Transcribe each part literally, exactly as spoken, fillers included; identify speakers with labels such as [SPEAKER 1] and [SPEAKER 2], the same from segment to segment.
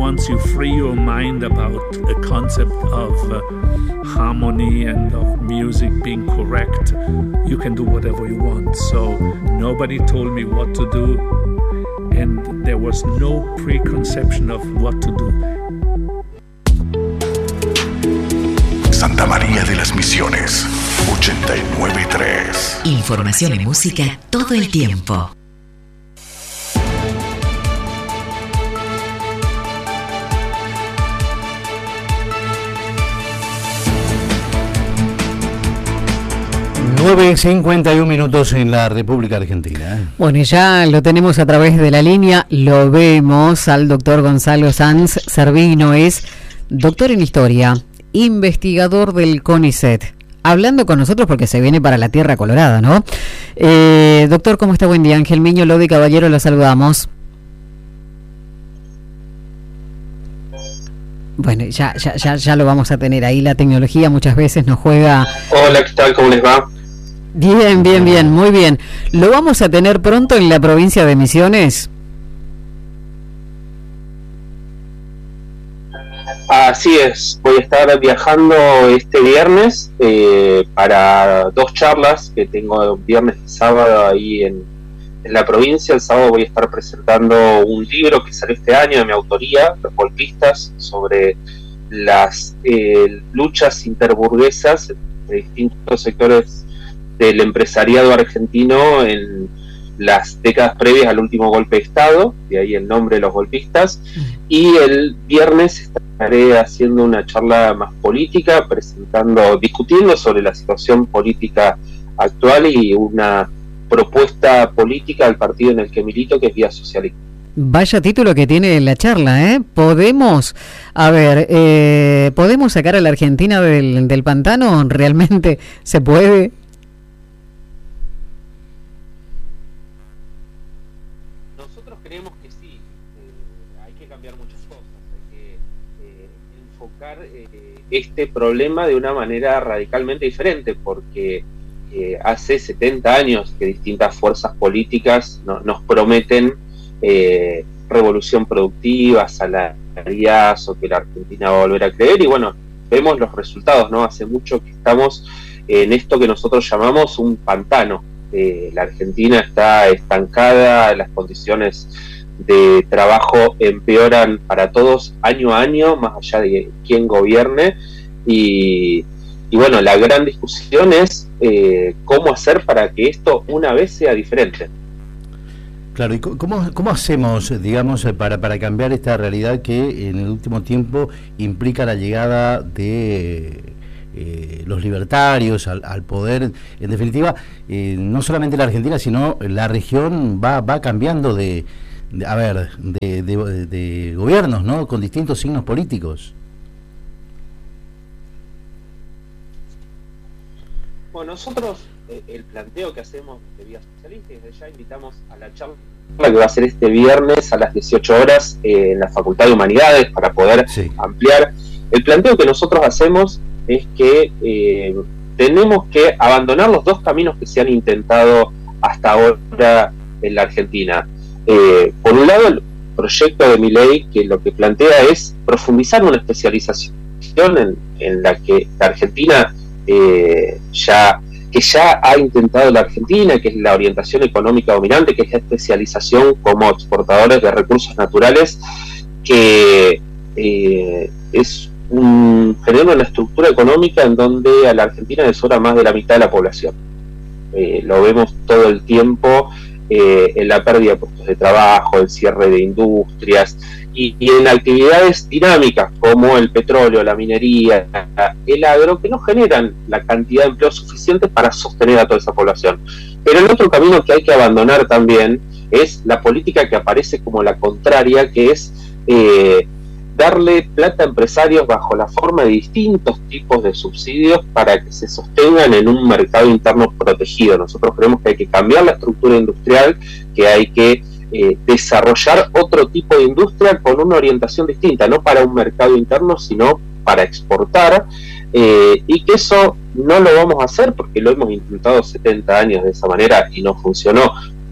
[SPEAKER 1] once you free your mind about a concept of uh, harmony and of music being correct, you can do whatever you want. So nobody told me what to do, and there was no preconception of what to do.
[SPEAKER 2] Santa María de las Misiones, ochenta y nueve punto tres.
[SPEAKER 3] Información y música todo el tiempo.
[SPEAKER 4] nueve cincuenta y uno minutos en la República Argentina.
[SPEAKER 5] Bueno, y ya lo tenemos a través de la línea, lo vemos al doctor Gonzalo Sanz Servino, es doctor en Historia, investigador del CONICET, hablando con nosotros porque se viene para la Tierra Colorada, ¿no? Eh, doctor, ¿cómo está? Buen día. Ángel Miño, Lodi Caballero, lo saludamos. Bueno, ya, ya, ya, ya lo vamos a tener ahí. La tecnología muchas veces nos juega.
[SPEAKER 6] Hola, ¿qué tal? ¿Cómo les va?
[SPEAKER 5] Bien, bien, bien, muy bien. ¿Lo vamos a tener pronto en la provincia de Misiones?
[SPEAKER 6] Así es, voy a estar viajando este viernes eh, para dos charlas que tengo viernes y sábado ahí en, en la provincia. El sábado voy a estar presentando un libro que salió este año de mi autoría, Los Golpistas, sobre las eh, luchas interburguesas de distintos sectores del empresariado argentino en las décadas previas al último golpe de Estado, de ahí el nombre de Los Golpistas. Y el viernes estaré haciendo una charla más política, presentando, discutiendo sobre la situación política actual y una propuesta política al partido en el que milito, que es Vía Socialista.
[SPEAKER 5] Vaya título que tiene la charla, ¿eh? Podemos, a ver, eh, ¿podemos sacar a la Argentina del, del pantano? ¿Realmente se puede?
[SPEAKER 6] Creemos que sí, eh, hay que cambiar muchas cosas, hay que eh, enfocar eh, este problema de una manera radicalmente diferente, porque eh, hace setenta años que distintas fuerzas políticas no, nos prometen eh, revolución productiva, salariazo, que la Argentina va a volver a creer, y bueno, vemos los resultados, ¿no? Hace mucho que estamos en esto que nosotros llamamos un pantano. Eh, la Argentina está estancada, las condiciones de trabajo empeoran para todos año a año, más allá de quién gobierne, y, y bueno, la gran discusión es eh, cómo hacer para que esto una vez sea diferente.
[SPEAKER 4] Claro, ¿y cómo, cómo hacemos, digamos, para, para cambiar esta realidad que en el último tiempo implica la llegada de Eh, los libertarios al, al poder? En definitiva, eh, no solamente la Argentina, sino la región va va cambiando de, de a ver, de, de, de gobiernos, ¿no? Con distintos signos políticos.
[SPEAKER 6] Bueno, nosotros eh, el planteo que hacemos de Vía Socialista, y desde ya invitamos a la charla que va a ser este viernes a las dieciocho horas eh, en la Facultad de Humanidades para poder sí. ampliar. El planteo que nosotros hacemos es que eh, tenemos que abandonar los dos caminos que se han intentado hasta ahora en la Argentina. Eh, por un lado, el proyecto de Milei, que lo que plantea es profundizar una especialización en, en la que la Argentina eh, ya que ya ha intentado la Argentina, que es la orientación económica dominante, que es la especialización como exportadores de recursos naturales, que eh, es un, genera una estructura económica en donde a la Argentina le sobra más de la mitad de la población. Eh, lo vemos todo el tiempo eh, en la pérdida de puestos de trabajo, el cierre de industrias y, y en actividades dinámicas como el petróleo, la minería, el agro, que no generan la cantidad de empleo suficiente para sostener a toda esa población. Pero el otro camino que hay que abandonar también es la política que aparece como la contraria, que es eh, darle plata a empresarios bajo la forma de distintos tipos de subsidios para que se sostengan en un mercado interno protegido. Nosotros creemos que hay que cambiar la estructura industrial, que hay que eh, desarrollar otro tipo de industria con una orientación distinta, no para un mercado interno, sino para exportar, eh, y que eso no lo vamos a hacer porque lo hemos intentado setenta años de esa manera y no funcionó.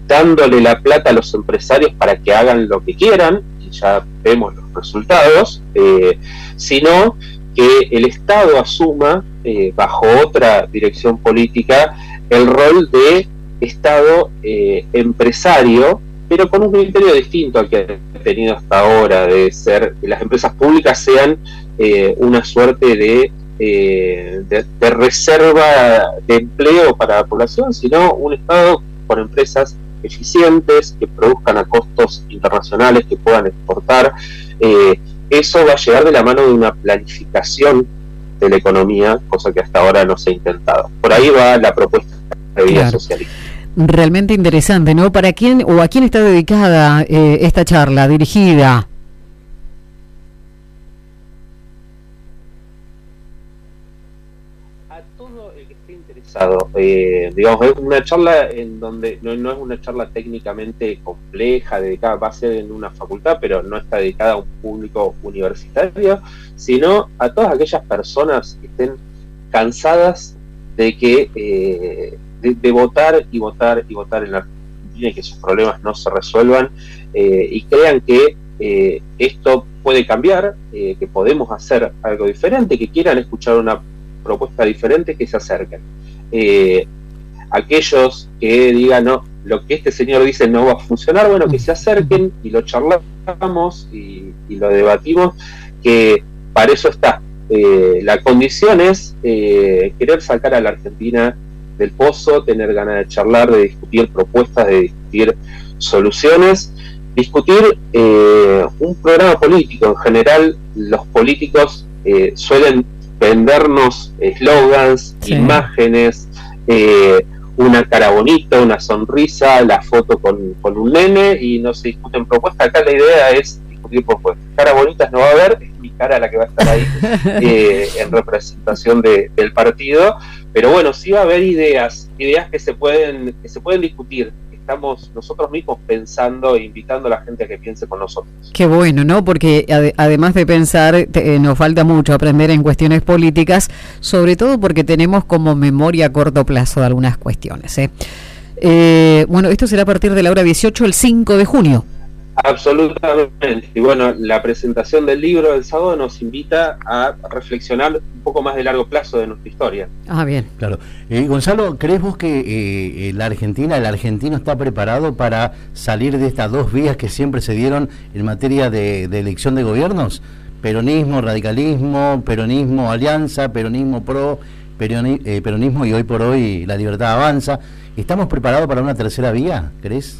[SPEAKER 6] dándole la plata a los empresarios para que hagan lo que quieran, y ya vemos los resultados, eh, sino que el Estado asuma, eh, bajo otra dirección política, el rol de Estado eh, empresario, pero con un criterio distinto al que ha tenido hasta ahora, de ser que las empresas públicas sean eh, una suerte de, eh, de, de reserva de empleo para la población, sino un Estado con empresas eficientes, que produzcan a costos internacionales, que puedan exportar. Eh, eso va a llegar de la mano de una planificación de la economía, cosa que hasta ahora no se ha intentado. Por ahí va la propuesta de vida
[SPEAKER 5] claro.
[SPEAKER 6] socialista.
[SPEAKER 5] Realmente interesante, ¿no? ¿Para quién o a quién está dedicada eh, esta charla, dirigida?
[SPEAKER 6] A todo el que esté interesado. Eh, digamos, es una charla en donde no, no es una charla técnicamente compleja, dedicada, va a ser en una facultad, pero no está dedicada a un público universitario, sino a todas aquellas personas que estén cansadas de que eh, de, de votar y votar y votar en la Argentina y que sus problemas no se resuelvan, eh, y crean que eh, esto puede cambiar, eh, que podemos hacer algo diferente, que quieran escuchar una propuesta diferente, que se acerquen. Eh, aquellos que digan, no, lo que este señor dice no va a funcionar, bueno, que se acerquen y lo charlamos y, y lo debatimos, que para eso está. Eh, la condición es eh, querer sacar a la Argentina del pozo, tener ganas de charlar, de discutir propuestas, de discutir soluciones, discutir eh, un programa político. En general, los políticos eh, suelen vendernos eslogans, sí. imágenes, eh, una cara bonita, una sonrisa, la foto con, con un nene, y no se discuten propuestas. Acá la idea es discutir propuestas. Cara bonitas no va a haber, es mi cara la que va a estar ahí eh, en representación de, del partido, pero bueno, sí va a haber ideas, ideas que se pueden, que se pueden discutir. Estamos nosotros mismos pensando e invitando a la gente a que piense con nosotros.
[SPEAKER 5] Qué bueno, ¿no? Porque ad- además de pensar, te, eh, nos falta mucho aprender en cuestiones políticas, sobre todo porque tenemos como memoria a corto plazo de algunas cuestiones, ¿eh? Eh, bueno, esto será a partir de la hora dieciocho, el cinco de junio.
[SPEAKER 6] Absolutamente. Y bueno, la presentación del libro del sábado nos invita a reflexionar un poco más de largo plazo de nuestra historia.
[SPEAKER 5] Ah, bien.
[SPEAKER 4] Claro. Eh, Gonzalo, ¿crees vos que eh, la Argentina, el argentino está preparado para salir de estas dos vías que siempre se dieron en materia de, de elección de gobiernos? Peronismo, radicalismo, peronismo, alianza, peronismo pro, peroni, eh, peronismo y hoy por hoy la libertad avanza. ¿Estamos preparados para una tercera vía, crees?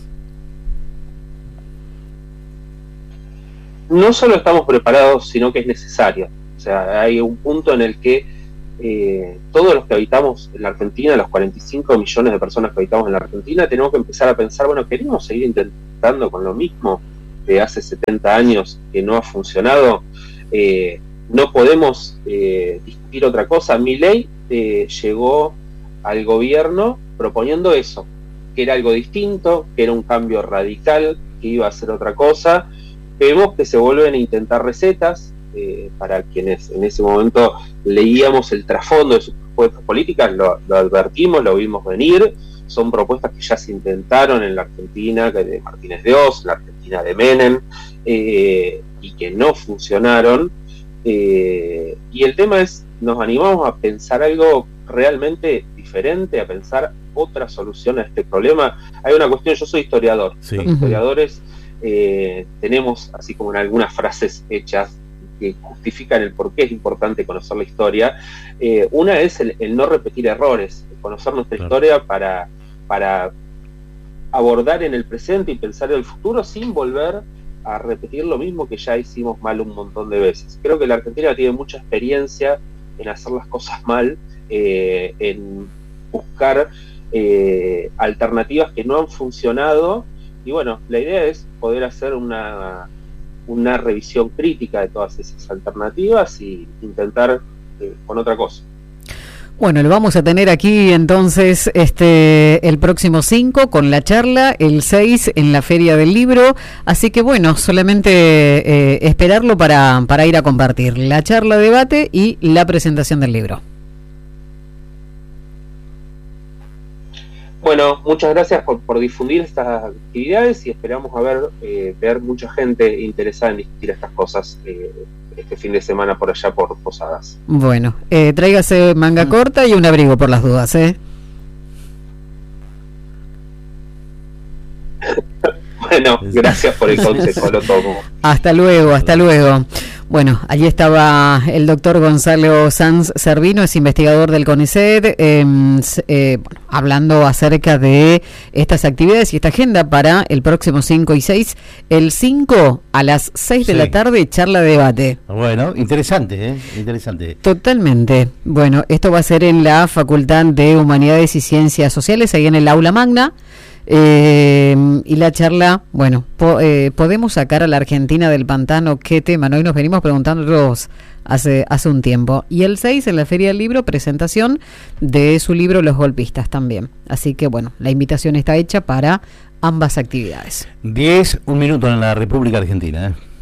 [SPEAKER 6] No solo estamos preparados, sino que es necesario. O sea, hay un punto en el que eh, todos los que habitamos en la Argentina, los cuarenta y cinco millones de personas que habitamos en la Argentina, tenemos que empezar a pensar, bueno, ¿queremos seguir intentando con lo mismo de hace setenta años que no ha funcionado? Eh, no podemos eh, discutir otra cosa. Milei eh, llegó al gobierno proponiendo eso, que era algo distinto, que era un cambio radical, que iba a hacer otra cosa. Vemos que se vuelven a intentar recetas, eh, para quienes en ese momento leíamos el trasfondo de sus propuestas políticas, lo, lo advertimos, lo vimos venir. Son propuestas que ya se intentaron en la Argentina de Martínez de Oz, la Argentina de Menem, eh, y que no funcionaron. Eh, y el tema es, nos animamos a pensar algo realmente diferente, a pensar otra solución a este problema. Hay una cuestión, yo soy historiador, sí. Los historiadores eh, tenemos, así como en algunas frases hechas que justifican el por qué es importante conocer la historia. Eh, una es el, el no repetir errores, conocer nuestra claro. historia para, para abordar en el presente y pensar en el futuro sin volver a repetir lo mismo que ya hicimos mal un montón de veces. Creo que la Argentina tiene mucha experiencia en hacer las cosas mal, eh, en buscar eh, alternativas que no han funcionado, y bueno, la idea es poder hacer una, una revisión crítica de todas esas alternativas y intentar eh, con otra cosa.
[SPEAKER 5] Bueno, lo vamos a tener aquí entonces este el próximo cinco con la charla, el seis en la Feria del Libro, así que bueno, solamente eh, esperarlo para, para ir a compartir la charla, debate y la presentación del libro.
[SPEAKER 6] bueno, muchas gracias por, por difundir estas actividades y esperamos a ver, eh, ver mucha gente interesada en discutir estas cosas eh, este fin de semana por allá por Posadas.
[SPEAKER 5] Bueno, eh, tráigase manga corta y un abrigo por las dudas, ¿eh?
[SPEAKER 6] Bueno, gracias por el consejo, lo tomo.
[SPEAKER 5] Hasta luego, hasta luego. Bueno, allí estaba el doctor Gonzalo Sanz Servino, es investigador del CONICET, eh, eh, bueno, hablando acerca de estas actividades y esta agenda para el próximo cinco y seis. El cinco a las seis de sí. la tarde, charla de debate.
[SPEAKER 4] Bueno, interesante, ¿eh? Interesante.
[SPEAKER 5] Totalmente. Bueno, esto va a ser en la Facultad de Humanidades y Ciencias Sociales, ahí en el Aula Magna. Eh, y la charla, bueno, po, eh, ¿podemos sacar a la Argentina del pantano? ¿Qué tema? ¿No? Hoy nos venimos preguntando todos hace, hace un tiempo. Y el seis, en la Feria del Libro, presentación de su libro Los Golpistas también. Así que, bueno, la invitación está hecha para ambas actividades.
[SPEAKER 4] diez, un minuto en la República Argentina, ¿eh?